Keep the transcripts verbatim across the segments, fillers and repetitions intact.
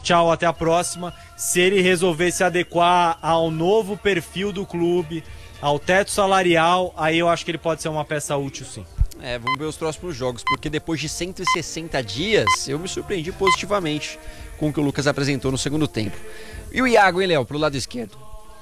tchau, até a próxima. Se ele resolver se adequar ao novo perfil do clube, ao teto salarial, aí eu acho que ele pode ser uma peça útil, sim. É, vamos ver os próximos jogos, porque depois de cento e sessenta dias, eu me surpreendi positivamente com o que o Lucas apresentou no segundo tempo. E o Iago, hein, Léo, pro lado esquerdo?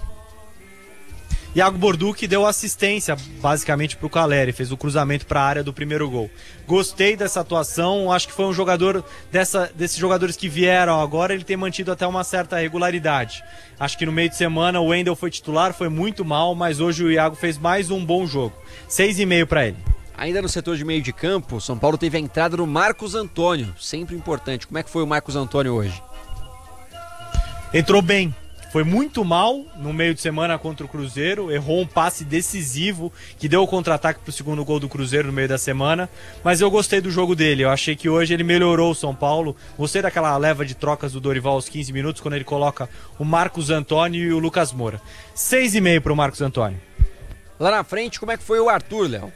Iago Borducci deu assistência, basicamente, pro Caleri, fez o cruzamento para a área do primeiro gol. Gostei dessa atuação, acho que foi um jogador, dessa, desses jogadores que vieram agora, ele tem mantido até uma certa regularidade. Acho que no meio de semana o Wendel foi titular, foi muito mal, mas hoje o Iago fez mais um bom jogo. seis e meio para ele. Ainda no setor de meio de campo, São Paulo teve a entrada do Marcos Antônio, sempre importante. Como é que foi o Marcos Antônio hoje? Entrou bem. Foi muito mal no meio de semana contra o Cruzeiro, errou um passe decisivo que deu o contra-ataque para o segundo gol do Cruzeiro no meio da semana, mas eu gostei do jogo dele, eu achei que hoje ele melhorou o São Paulo, gostei daquela leva de trocas do Dorival aos quinze minutos, quando ele coloca o Marcos Antônio e o Lucas Moura. seis e meio para o Marcos Antônio. Lá na frente, como é que foi o Arthur, Léo?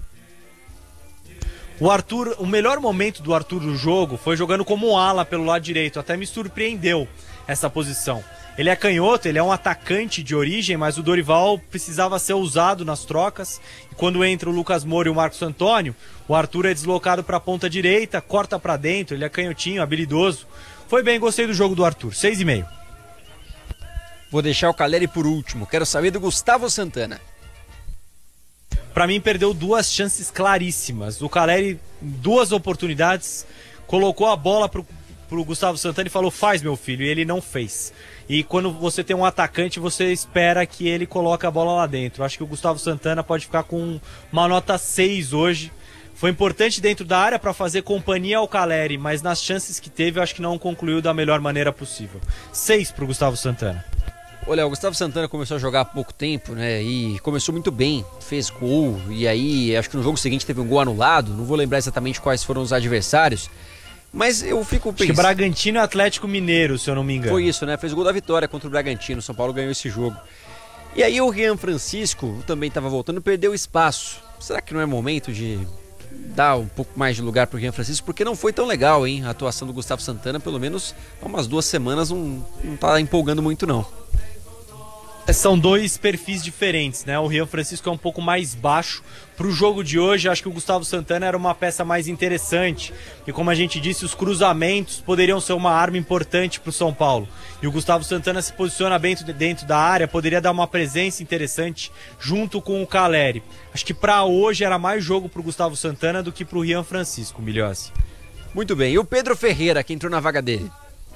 O Arthur, o melhor momento do Arthur no jogo foi jogando como ala pelo lado direito, até me surpreendeu essa posição. Ele é canhoto, ele é um atacante de origem, mas o Dorival precisava ser usado nas trocas. E quando entra o Lucas Moura e o Marcos Antônio, o Arthur é deslocado para a ponta direita, corta para dentro, ele é canhotinho, habilidoso. Foi bem, gostei do jogo do Arthur, seis e meio. Vou deixar o Caleri por último, quero saber do Gustavo Santana. Para mim perdeu duas chances claríssimas. O Caleri, duas oportunidades, colocou a bola pro, pro Gustavo Santana e falou, faz meu filho, e ele não fez. E quando você tem um atacante, você espera que ele coloque a bola lá dentro. Acho que o Gustavo Santana pode ficar com uma nota seis hoje. Foi importante dentro da área para fazer companhia ao Caleri, mas nas chances que teve, eu acho que não concluiu da melhor maneira possível. seis pro Gustavo Santana. Olha, o Gustavo Santana começou a jogar há pouco tempo, né, e começou muito bem, fez gol, e aí acho que no jogo seguinte teve um gol anulado, não vou lembrar exatamente quais foram os adversários, mas eu fico pensando... Acho que Bragantino e Atlético Mineiro, se eu não me engano. Foi isso, né, fez o gol da vitória contra o Bragantino, o São Paulo ganhou esse jogo. E aí o Rian Francisco também estava voltando, perdeu espaço. Será que não é momento de dar um pouco mais de lugar pro Rian Francisco? Porque não foi tão legal, hein, a atuação do Gustavo Santana, pelo menos há umas duas semanas não, não tá empolgando muito não. São dois perfis diferentes, né? O Rian Francisco é um pouco mais baixo. Para o jogo de hoje, acho que o Gustavo Santana era uma peça mais interessante. E como a gente disse, os cruzamentos poderiam ser uma arma importante para o São Paulo. E o Gustavo Santana se posiciona dentro, dentro da área, poderia dar uma presença interessante junto com o Caleri. Acho que para hoje era mais jogo para o Gustavo Santana do que para o Rian Francisco, Milhossi. Muito bem. E o Pedro Ferreira, que entrou na vaga dele?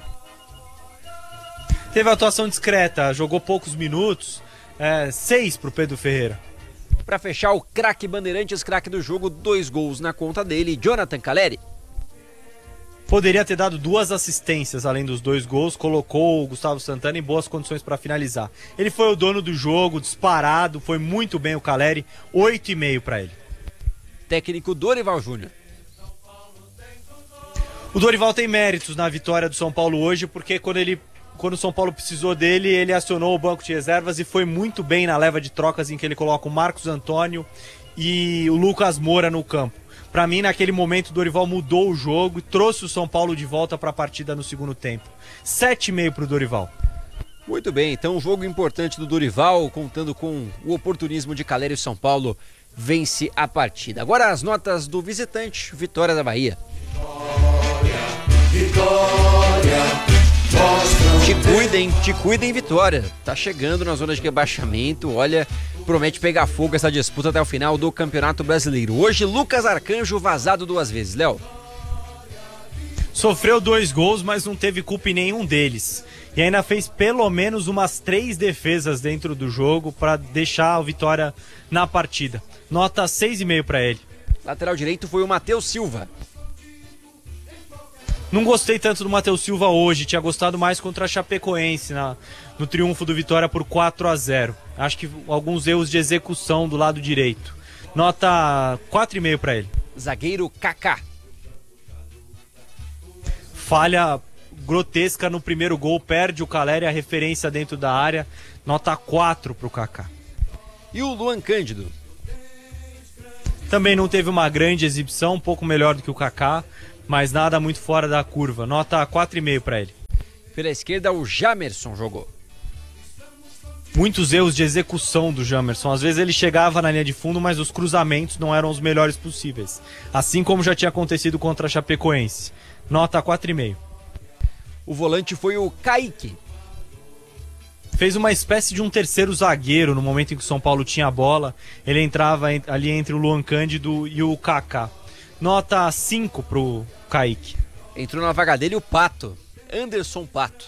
Teve atuação discreta, jogou poucos minutos, é, seis pro Pedro Ferreira. Para fechar, o craque Bandeirantes, craque do jogo, dois gols na conta dele, Jonathan Caleri. Poderia ter dado duas assistências além dos dois gols, colocou o Gustavo Santana em boas condições para finalizar. Ele foi o dono do jogo, disparado, foi muito bem o Caleri, oito e meio para ele. Técnico Dorival Júnior. O Dorival tem méritos na vitória do São Paulo hoje, porque quando ele Quando o São Paulo precisou dele, ele acionou o banco de reservas e foi muito bem na leva de trocas em que ele coloca o Marcos Antônio e o Lucas Moura no campo. Para mim, naquele momento, o Dorival mudou o jogo e trouxe o São Paulo de volta para a partida no segundo tempo. sete e meio para o Dorival. Muito bem, então um jogo importante do Dorival, contando com o oportunismo de Caleri, e São Paulo vence a partida. Agora as notas do visitante, Vitória da Bahia. Vitória, Vitória. Te cuidem, te cuidem, Vitória. Tá chegando na zona de rebaixamento. Olha, promete pegar fogo essa disputa até o final do Campeonato Brasileiro. Hoje, Lucas Arcanjo vazado duas vezes. Léo? Sofreu dois gols, mas não teve culpa em nenhum deles. E ainda fez pelo menos umas três defesas dentro do jogo para deixar a Vitória na partida. Nota seis e meio para ele. Lateral direito foi o Matheus Silva. Não gostei tanto do Matheus Silva hoje, tinha gostado mais contra a Chapecoense na, no triunfo do Vitória por quatro a zero. Acho que alguns erros de execução do lado direito. Nota quatro e meio para ele. Zagueiro Kaká. Falha grotesca no primeiro gol, perde o Caleri, a referência dentro da área. Nota quatro pro Kaká. E o Luan Cândido? Também não teve uma grande exibição, um pouco melhor do que o Kaká, mas nada muito fora da curva. Nota quatro e meio para ele. Pela esquerda, o Jamerson jogou. Muitos erros de execução do Jamerson. Às vezes ele chegava na linha de fundo, mas os cruzamentos não eram os melhores possíveis. Assim como já tinha acontecido contra a Chapecoense. Nota quatro vírgula cinco. O volante foi o Kaique. Fez uma espécie de um terceiro zagueiro no momento em que o São Paulo tinha a bola. Ele entrava ali entre o Luan Cândido e o Kaká. Nota cinco pro Kaique. Entrou na vaga dele o Pato. Anderson Pato.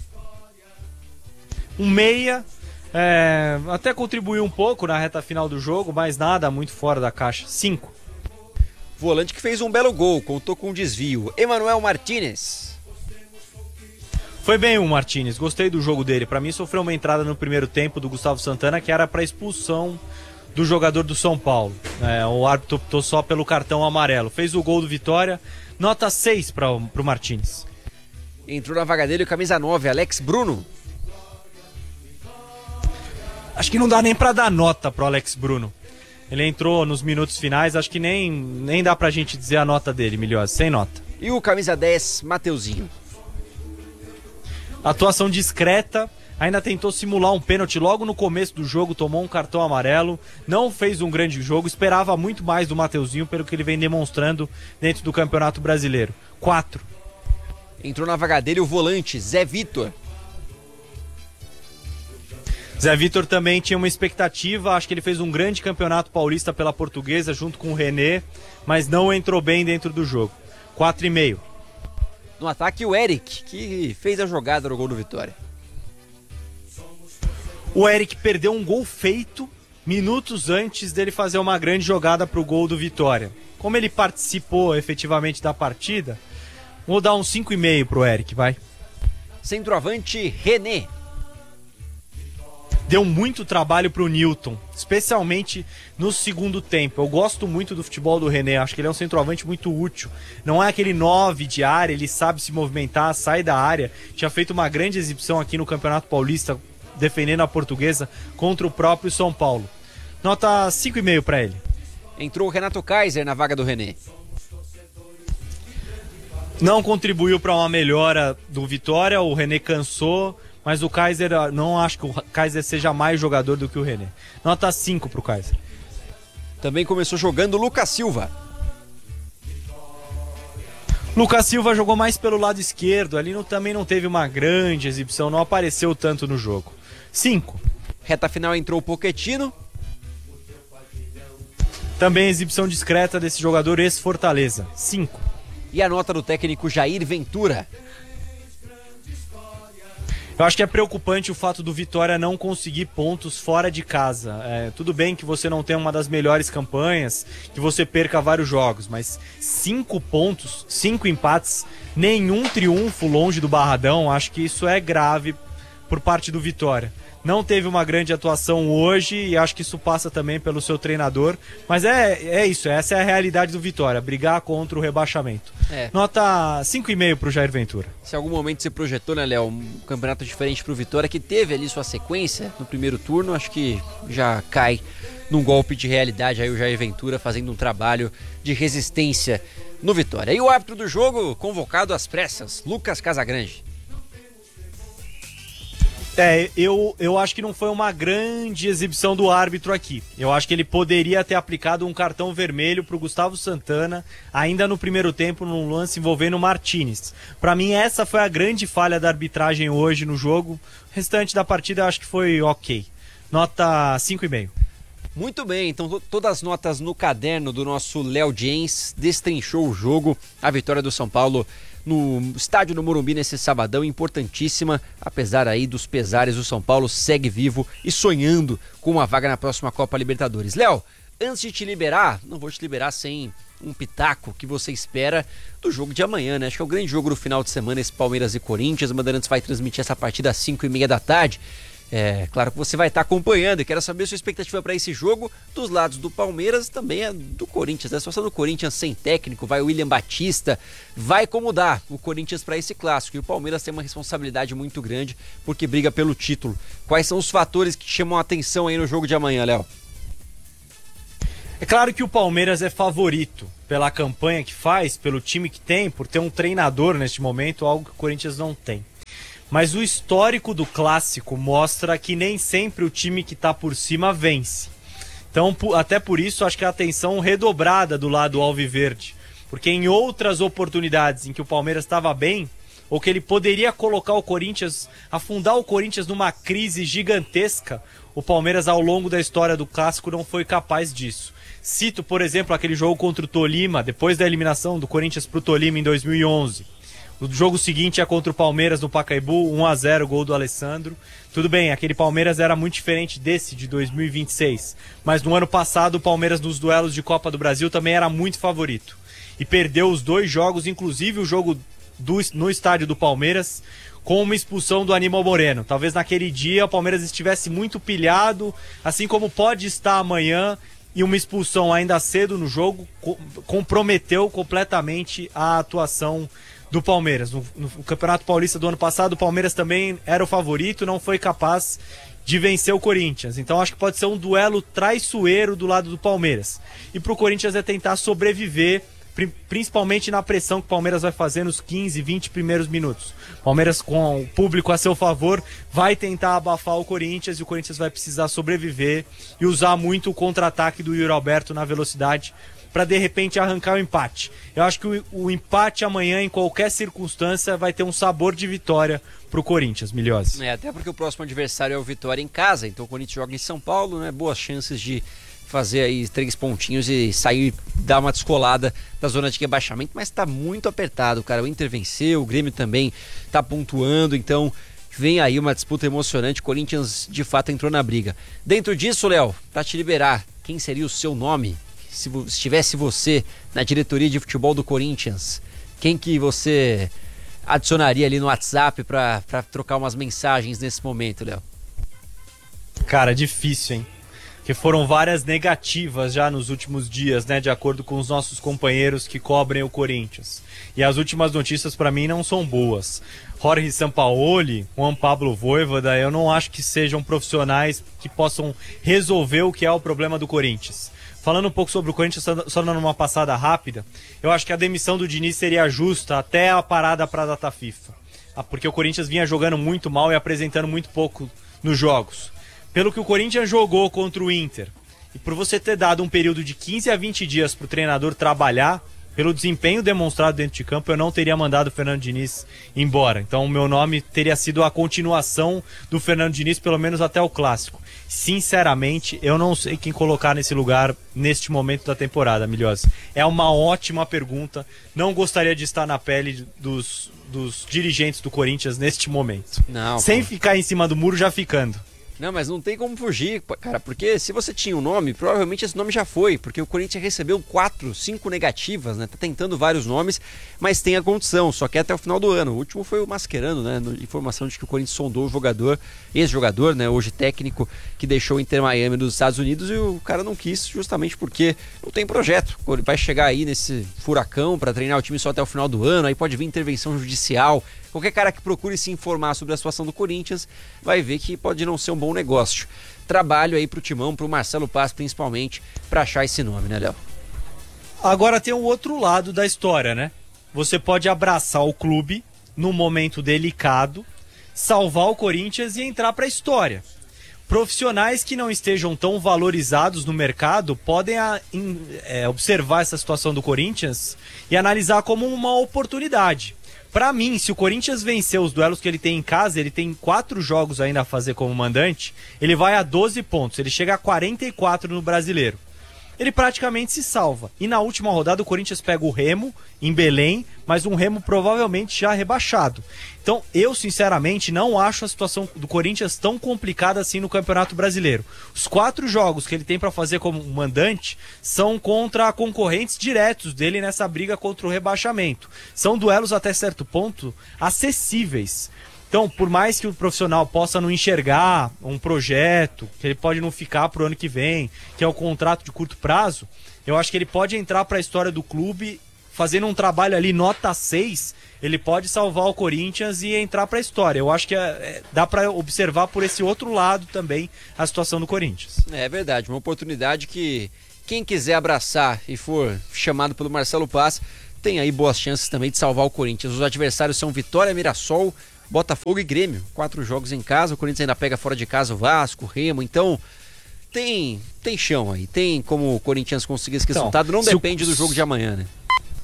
Um meia. É, até contribuiu um pouco na reta final do jogo, mas nada muito fora da caixa. cinco. Volante que fez um belo gol, contou com um desvio. Emanuel Martínez. Foi bem o Martínez, gostei do jogo dele. Pra mim sofreu uma entrada no primeiro tempo do Gustavo Santana que era pra expulsão do jogador do São Paulo. É, o árbitro optou só pelo cartão amarelo. Fez o gol do Vitória, nota seis pra, pro Martínez. Entrou na vaga dele o camisa nove, Alex Bruno. Acho que não dá nem pra dar nota pro Alex Bruno. Ele entrou nos minutos finais, acho que nem, nem dá pra gente dizer a nota dele, Milhose, sem nota. E o camisa dez, Mateuzinho. Atuação discreta, ainda tentou simular um pênalti logo no começo do jogo, tomou um cartão amarelo, não fez um grande jogo, esperava muito mais do Mateuzinho pelo que ele vem demonstrando dentro do Campeonato Brasileiro. quatro. Entrou na vaga dele o volante, Zé Vitor. Zé Vitor também tinha uma expectativa, acho que ele fez um grande campeonato paulista pela Portuguesa junto com o René, mas não entrou bem dentro do jogo. quatro vírgula cinco. No ataque o Eric, que fez a jogada no gol do Vitória. O Eric perdeu um gol feito minutos antes dele fazer uma grande jogada para o gol do Vitória. Como ele participou efetivamente da partida, vou dar um cinco vírgula cinco pro Eric, vai. Centroavante René. Deu muito trabalho pro Newton, especialmente no segundo tempo. Eu gosto muito do futebol do René, acho que ele é um centroavante muito útil. Não é aquele nove de área, ele sabe se movimentar, sai da área. Tinha feito uma grande exibição aqui no Campeonato Paulista, defendendo a Portuguesa contra o próprio São Paulo. Nota cinco vírgula cinco para ele. Entrou o Renato Kaiser na vaga do René. Não contribuiu para uma melhora do Vitória, o René cansou, mas o Kaiser, não acho que o Kaiser seja mais jogador do que o René. Nota cinco pro Kaiser. Também começou jogando o Lucas Silva. Lucas Silva jogou mais pelo lado esquerdo, ali não, também não teve uma grande exibição, não apareceu tanto no jogo. cinco. Reta final entrou o Pochettino. Também exibição discreta desse jogador ex-Fortaleza. cinco. E a nota do técnico Jair Ventura. Eu acho que é preocupante o fato do Vitória não conseguir pontos fora de casa. É, tudo bem que você não tem uma das melhores campanhas, que você perca vários jogos, mas cinco pontos, cinco empates, nenhum triunfo longe do Barradão, acho que isso é grave por parte do Vitória. Não teve uma grande atuação hoje e acho que isso passa também pelo seu treinador. Mas é, é isso, essa é a realidade do Vitória, brigar contra o rebaixamento. É. Nota cinco vírgula cinco pro Jair Ventura. Se em algum momento você projetou, né, Léo, um campeonato diferente pro Vitória, que teve ali sua sequência no primeiro turno, acho que já cai num golpe de realidade aí o Jair Ventura fazendo um trabalho de resistência no Vitória. E o árbitro do jogo, convocado às pressas, Lucas Casagrande. É, eu, eu acho que não foi uma grande exibição do árbitro aqui. Eu acho que ele poderia ter aplicado um cartão vermelho pro Gustavo Santana, ainda no primeiro tempo, num lance envolvendo o Martínez. Pra mim, essa foi a grande falha da arbitragem hoje no jogo. O restante da partida eu acho que foi ok. Nota cinco vírgula cinco. Muito bem, então todas as notas no caderno do nosso Léo James, destrinchou o jogo, a vitória do São Paulo no estádio do Morumbi nesse sabadão, importantíssima, apesar aí dos pesares, o São Paulo segue vivo e sonhando com uma vaga na próxima Copa Libertadores. Léo, antes de te liberar, não vou te liberar sem um pitaco que você espera do jogo de amanhã, né? Acho que é o grande jogo do final de semana, esse Palmeiras e Corinthians. O Bandeirantes vai transmitir essa partida às cinco e meia da tarde. É, claro que você vai estar acompanhando e quero saber a sua expectativa para esse jogo dos lados do Palmeiras e também a do Corinthians. A situação do Corinthians sem técnico, vai o William Batista, vai como dá o Corinthians para esse clássico. E o Palmeiras tem uma responsabilidade muito grande porque briga pelo título. Quais são os fatores que te chamam a atenção aí no jogo de amanhã, Léo? É claro que o Palmeiras é favorito pela campanha que faz, pelo time que tem, por ter um treinador neste momento, algo que o Corinthians não tem. mas o histórico do clássico mostra que nem sempre o time que está por cima vence. Então, até por isso, acho que a atenção redobrada do lado alviverde, porque em outras oportunidades em que o Palmeiras estava bem, ou que ele poderia colocar o Corinthians, afundar o Corinthians numa crise gigantesca, o Palmeiras ao longo da história do clássico não foi capaz disso. Cito, por exemplo, aquele jogo contra o Tolima, depois da eliminação do Corinthians para o Tolima em dois mil e onze. O jogo seguinte é contra o Palmeiras no Pacaembu, um a zero, gol do Alessandro. Tudo bem, aquele Palmeiras era muito diferente desse de dois mil e vinte e seis, mas no ano passado o Palmeiras nos duelos de Copa do Brasil também era muito favorito. E perdeu os dois jogos, inclusive o jogo do, no estádio do Palmeiras, com uma expulsão do Aníbal Moreno. Talvez naquele dia o Palmeiras estivesse muito pilhado, assim como pode estar amanhã, e uma expulsão ainda cedo no jogo co- comprometeu completamente a atuação do Palmeiras. No, no Campeonato Paulista do ano passado, o Palmeiras também era o favorito, não foi capaz de vencer o Corinthians. Então acho que pode ser um duelo traiçoeiro do lado do Palmeiras. E pro Corinthians é tentar sobreviver, principalmente na pressão que o Palmeiras vai fazer nos quinze, vinte primeiros minutos. Palmeiras, com o público a seu favor, vai tentar abafar o Corinthians, e o Corinthians vai precisar sobreviver e usar muito o contra-ataque do Yuri Alberto na velocidade para de repente arrancar o empate. Eu acho que o, o empate amanhã, em qualquer circunstância, vai ter um sabor de vitória pro Corinthians, Milhose. É, até porque o próximo adversário é o Vitória em casa, então o Corinthians joga em São Paulo, né? Boas chances de fazer aí três pontinhos e sair, dar uma descolada da zona de rebaixamento, mas tá muito apertado, cara. O Inter venceu, o Grêmio também tá pontuando, então vem aí uma disputa emocionante. O Corinthians de fato entrou na briga. Dentro disso, Léo, pra te liberar, quem seria o seu nome? Se estivesse você na diretoria de futebol do Corinthians, quem que você adicionaria ali no WhatsApp pra, pra trocar umas mensagens nesse momento, Léo? Cara, difícil, hein? Porque foram várias negativas já nos últimos dias, né? De acordo com os nossos companheiros que cobrem o Corinthians. E as últimas notícias para mim não são boas. Jorge Sampaoli, Juan Pablo Vojvoda, eu não acho que sejam profissionais que possam resolver o que é o problema do Corinthians. Falando um pouco sobre o Corinthians, só dando uma passada rápida, eu acho que a demissão do Diniz seria justa até a parada para a data FIFA. Porque o Corinthians vinha jogando muito mal e apresentando muito pouco nos jogos. Pelo que o Corinthians jogou contra o Inter, e por você ter dado um período de quinze a vinte dias para o treinador trabalhar, pelo desempenho demonstrado dentro de campo, eu não teria mandado o Fernando Diniz embora. Então o meu nome teria sido a continuação do Fernando Diniz, pelo menos até o Clássico. Sinceramente, eu não sei quem colocar nesse lugar neste momento da temporada, Milhose. É uma ótima pergunta. Não gostaria de estar na pele dos, dos dirigentes do Corinthians neste momento. Não, sem pô. ficar em cima do muro, já ficando. Não, mas não tem como fugir, cara, porque se você tinha um nome, provavelmente esse nome já foi, porque o Corinthians recebeu quatro, cinco negativas, né? Tá tentando vários nomes, mas tem a condição, só que é até o final do ano. O último foi o Mascherano, né? Informação de que o Corinthians sondou o jogador, ex-jogador, né? Hoje técnico, que deixou o Inter Miami dos Estados Unidos, e o cara não quis, justamente porque não tem projeto. Ele vai chegar aí nesse furacão para treinar o time só até o final do ano, aí pode vir intervenção judicial. Qualquer cara que procure se informar sobre a situação do Corinthians vai ver que pode não ser um bom negócio. Trabalho aí pro Timão, pro Marcelo Paz principalmente, pra achar esse nome, né, Léo? Agora tem o outro lado da história, né? Você pode abraçar o clube num momento delicado, salvar o Corinthians e entrar pra história. Profissionais que não estejam tão valorizados no mercado podem a, in, é, observar essa situação do Corinthians e analisar como uma oportunidade. Pra mim, se o Corinthians vencer os duelos que ele tem em casa, ele tem quatro jogos ainda a fazer como mandante, ele vai a doze pontos, ele chega a quarenta e quatro no Brasileiro. Ele praticamente se salva. E na última rodada o Corinthians pega o Remo em Belém, mas um Remo provavelmente já rebaixado. Então eu sinceramente não acho a situação do Corinthians tão complicada assim no Campeonato Brasileiro. Os quatro jogos que ele tem para fazer como mandante são contra concorrentes diretos dele nessa briga contra o rebaixamento. São duelos até certo ponto acessíveis. Então, por mais que o profissional possa não enxergar um projeto, que ele pode não ficar pro ano que vem, que é o contrato de curto prazo, eu acho que ele pode entrar para a história do clube fazendo um trabalho ali nota seis, ele pode salvar o Corinthians e entrar para a história. Eu acho que é, é, dá para observar por esse outro lado também a situação do Corinthians. É verdade, uma oportunidade que quem quiser abraçar e for chamado pelo Marcelo Paz tem aí boas chances também de salvar o Corinthians. Os adversários são Vitória, Mirassol, Botafogo e Grêmio, quatro jogos em casa, o Corinthians ainda pega fora de casa o Vasco, o Remo, então tem, tem chão aí, tem como o Corinthians conseguir esse resultado, não depende o... do jogo de amanhã, né?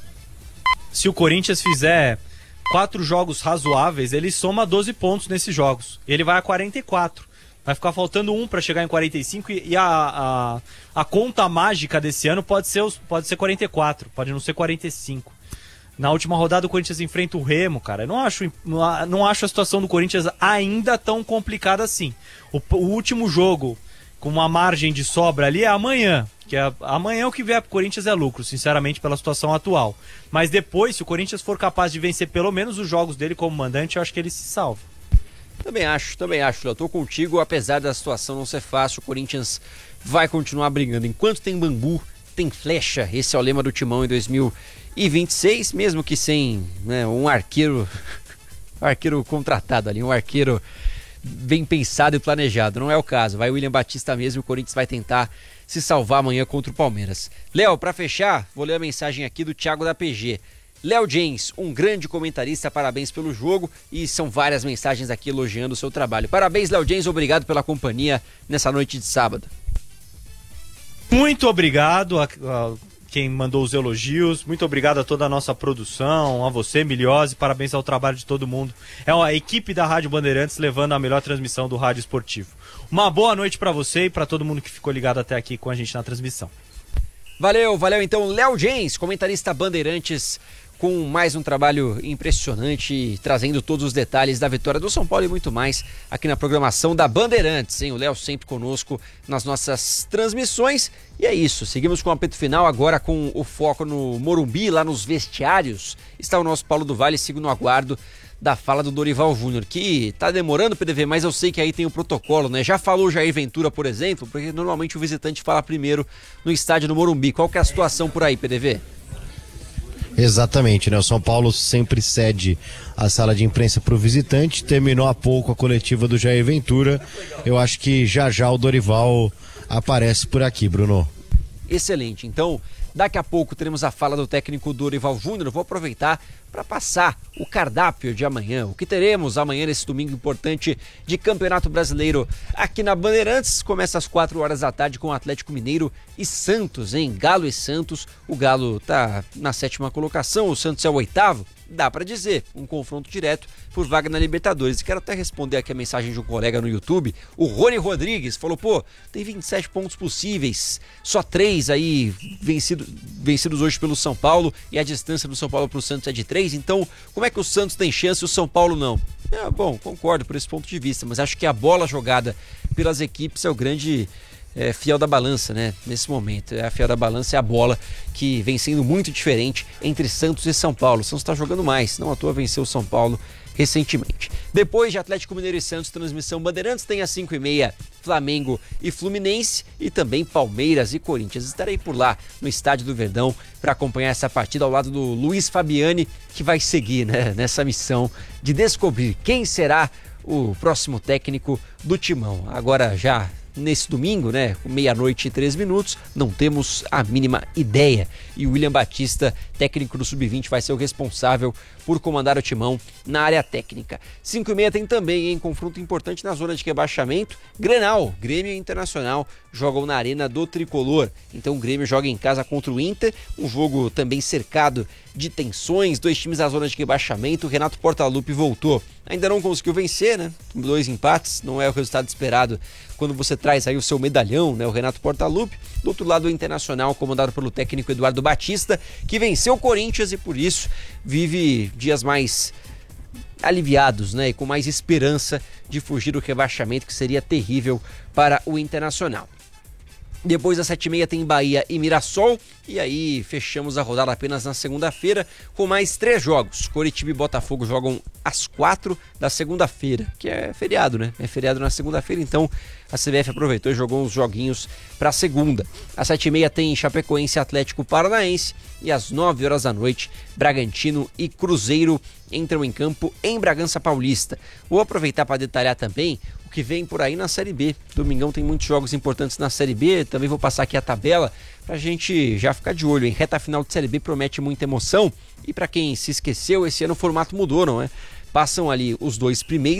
Se o Corinthians fizer quatro jogos razoáveis, ele soma doze pontos nesses jogos, ele vai a quarenta e quatro. Vai ficar faltando um para chegar em quarenta e cinco e, e a, a, a conta mágica desse ano pode ser, os, pode ser quarenta e quatro, pode não ser quarenta e cinco. Na última rodada o Corinthians enfrenta o Remo, cara. Eu não acho, não, não acho a situação do Corinthians ainda tão complicada assim. O, o último jogo com uma margem de sobra ali é amanhã. Que é, amanhã o que vier pro Corinthians é lucro, sinceramente, pela situação atual. Mas depois, se o Corinthians for capaz de vencer pelo menos os jogos dele como mandante, eu acho que ele se salva. Também acho, também acho, Léo. Tô contigo, apesar da situação não ser fácil, o Corinthians vai continuar brigando. Enquanto tem bambu, tem flecha. Esse é o lema do Timão em dois mil e vinte e seis, mesmo que sem, né, um arqueiro, um arqueiro contratado ali, um arqueiro bem pensado e planejado. Não é o caso. Vai o William Batista mesmo, o Corinthians vai tentar se salvar amanhã contra o Palmeiras. Léo, pra fechar, vou ler a mensagem aqui do Thiago da P G. Léo James, um grande comentarista, parabéns pelo jogo, e são várias mensagens aqui elogiando o seu trabalho. Parabéns, Léo James, obrigado pela companhia nessa noite de sábado. Muito obrigado a, a quem mandou os elogios, muito obrigado a toda a nossa produção, a você, Miliose, parabéns ao trabalho de todo mundo. É a equipe da Rádio Bandeirantes levando a melhor transmissão do rádio esportivo. Uma boa noite para você e para todo mundo que ficou ligado até aqui com a gente na transmissão. Valeu, valeu então, Léo James, comentarista Bandeirantes, com mais um trabalho impressionante, trazendo todos os detalhes da vitória do São Paulo e muito mais aqui na programação da Bandeirantes, hein? O Léo sempre conosco nas nossas transmissões. E é isso, seguimos com o apito final, agora com o foco no Morumbi, lá nos vestiários. Está o nosso Paulo do Vale, sigo no aguardo da fala do Dorival Júnior, que tá demorando, P D V, mas eu sei que aí tem o protocolo, né? Já falou o Jair Ventura, por exemplo, porque normalmente o visitante fala primeiro no estádio do Morumbi. Qual que é a situação por aí, P D V? Exatamente, né? O São Paulo sempre cede a sala de imprensa para o visitante. Terminou há pouco a coletiva do Jair Ventura. Eu acho que já já o Dorival aparece por aqui, Bruno. Excelente. Então, daqui a pouco teremos a fala do técnico Dorival Júnior. Eu vou aproveitar para passar o cardápio de amanhã. O que teremos amanhã nesse domingo importante de Campeonato Brasileiro aqui na Bandeirantes. Começa às quatro horas da tarde com o Atlético Mineiro e Santos, hein? Galo e Santos. O Galo tá na sétima colocação, o Santos é o oitavo. Dá para dizer, um confronto direto por vaga na Libertadores. E quero até responder aqui a mensagem de um colega no YouTube, o Rony Rodrigues, falou, pô, tem vinte e sete pontos possíveis, só três aí vencido, vencidos hoje pelo São Paulo, e a distância do São Paulo pro Santos é de três, então como é que o Santos tem chance e o São Paulo não? É, bom, concordo por esse ponto de vista, mas acho que a bola jogada pelas equipes é o grande... É, fiel da balança, né? Nesse momento, é a fiel da balança é a bola que vem sendo muito diferente entre Santos e São Paulo. O Santos está jogando mais, não à toa venceu o São Paulo recentemente. Depois de Atlético Mineiro e Santos, transmissão Bandeirantes, tem às cinco e meia Flamengo e Fluminense e também Palmeiras e Corinthians. Estarei por lá no Estádio do Verdão para acompanhar essa partida ao lado do Luiz Fabiani, que vai seguir, né, nessa missão de descobrir quem será o próximo técnico do Timão. Agora já nesse domingo, né, meia-noite e três minutos, não temos a mínima ideia. E o William Batista, técnico do sub vinte, vai ser o responsável por comandar o Timão na área técnica. cinco e meia tem também, em confronto importante na zona de rebaixamento, Grenal, Grêmio e Internacional jogam na Arena do Tricolor. Então o Grêmio joga em casa contra o Inter, um jogo também cercado de tensões, dois times na zona de rebaixamento. O Renato Portaluppi voltou, ainda não conseguiu vencer, né? Dois empates, não é o resultado esperado quando você traz aí o seu medalhão, né? O Renato Portaluppi. Do outro lado, o Internacional, comandado pelo técnico Eduardo Batista, que venceu o Corinthians e por isso vive dias mais aliviados, né? E com mais esperança de fugir do rebaixamento, que seria terrível para o Internacional. Depois às sete e meia tem Bahia e Mirassol, e aí fechamos a rodada apenas na segunda-feira com mais três jogos. Coritiba e Botafogo jogam às quatro da segunda-feira, que é feriado, né? É feriado na segunda-feira, então a C B F aproveitou e jogou uns joguinhos para segunda. Às sete e meia tem Chapecoense e Atlético Paranaense, e às nove horas da noite Bragantino e Cruzeiro entram em campo em Bragança Paulista. Vou aproveitar para detalhar também o que vem por aí na Série B. Domingão tem muitos jogos importantes na Série B, também vou passar aqui a tabela pra gente já ficar de olho, em reta final de Série B promete muita emoção, e para quem se esqueceu, esse ano o formato mudou, não é? Passam ali os dois primeiros.